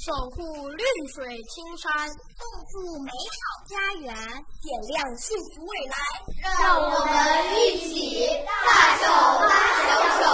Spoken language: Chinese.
守护绿水青山， 共筑美好家园， 点亮幸福未来。 让我们